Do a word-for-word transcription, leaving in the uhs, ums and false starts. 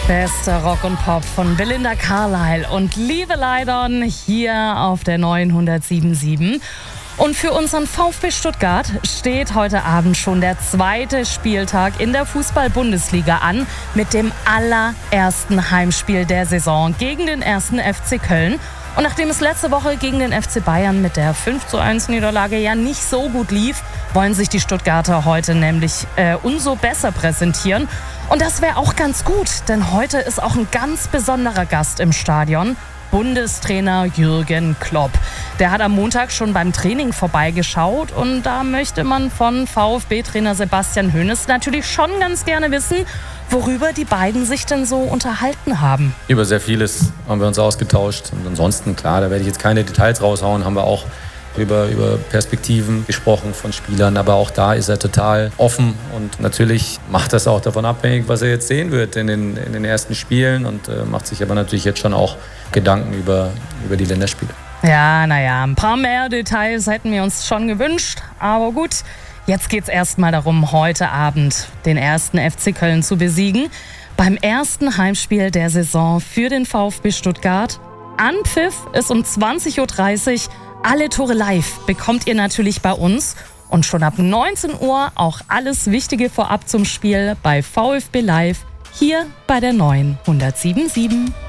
Beste Rock und Pop von Belinda Carlisle und Liebe Leidon hier auf der neuen hundertsieben Komma sieben. Und für unseren VfB Stuttgart steht heute Abend schon der zweite Spieltag in der Fußball-Bundesliga an mit dem allerersten Heimspiel der Saison gegen den ersten F C Köln. Und nachdem es letzte Woche gegen den F C Bayern mit der fünf zu eins Niederlage ja nicht so gut lief, wollen sich die Stuttgarter heute nämlich äh, umso besser präsentieren. Und das wäre auch ganz gut, denn heute ist auch ein ganz besonderer Gast im Stadion. Bundestrainer Jürgen Klopp. Der hat am Montag schon beim Training vorbeigeschaut und da möchte man von VfB-Trainer Sebastian Hoeneß natürlich schon ganz gerne wissen, worüber die beiden sich denn so unterhalten haben. Über sehr vieles haben wir uns ausgetauscht und ansonsten, klar, da werde ich jetzt keine Details raushauen, haben wir auch über, über Perspektiven gesprochen von Spielern, aber auch da ist er total offen und natürlich macht das auch davon abhängig, was er jetzt sehen wird in den, in den ersten Spielen und äh, macht sich aber natürlich jetzt schon auch Gedanken über, über die Länderspiele. Ja, naja, ein paar mehr Details hätten wir uns schon gewünscht, aber gut, jetzt geht es erstmal darum, heute Abend den ersten F C Köln zu besiegen. Beim ersten Heimspiel der Saison für den VfB Stuttgart. Anpfiff ist um zwanzig Uhr dreißig. Alle Tore live bekommt ihr natürlich bei uns. Und schon ab neunzehn Uhr auch alles Wichtige vorab zum Spiel bei VfB Live hier bei der neuen hundertsieben Komma sieben.